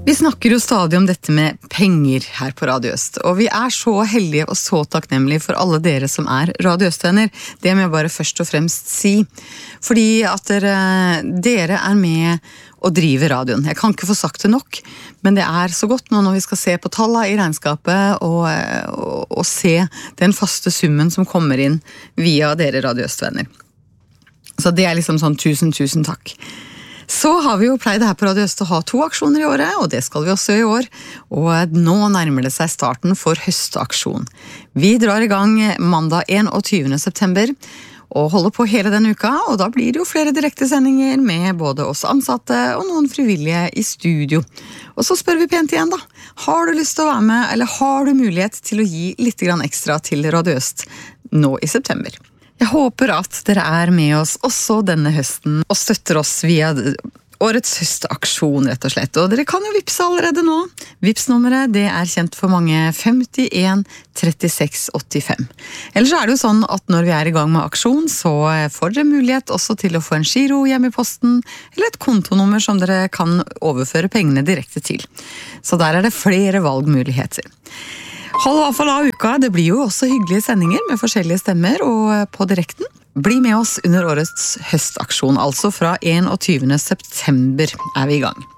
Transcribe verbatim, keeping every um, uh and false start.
Vi snakker jo stadig om dette med penger her på Radio Øst, og vi er så heldige og så takknemlige for alle dere som er Radio Øst-venner. Det må jeg bare først og fremst si, fordi at dere, dere er med å drive radioen. Jeg kan ikke få sagt det nok, men det er så godt nå når vi skal se på tallene i regnskapet og, og, og se den faste summen som kommer inn via dere Radio Øst-venner. Så det er liksom sånn tusen, tusen takk. Så har vi jo pleid her på Radio Øst å ha to aksjoner i året, og det skal vi også i år. Og nå nærmer det seg starten for høstaksjon. Vi drar i gang mandag enogtyvende september, og holder på hele den uka, og da blir det jo flere direktesendinger med både oss ansatte og noen frivillige i studio. Og så spør vi pent igjen da, har du lyst til å være med, eller har du mulighet til å gi litt grann ekstra til Radio Øst nå i september? Jeg håper at dere er med oss også denne høsten og støtter oss via årets høstaksjon, rett og slett. Og dere kan jo vipse allerede nå. Vipsnummeret, det er kjent for mange femtien trettiseks åttifem. Ellers er det jo sånn at når vi er i gang med aksjon, så får dere mulighet også til å få en giro hjemme i posten, eller et kontonummer som dere kan overføre pengene direkte til. Så der er det flere valgmuligheter. Hold i hvert fall av uka, det blir jo også hyggelige sendinger med forskjellige stemmer og på direkten. Bli med oss under årets høstaksjon, altså fra enogtyvende september er vi i gang.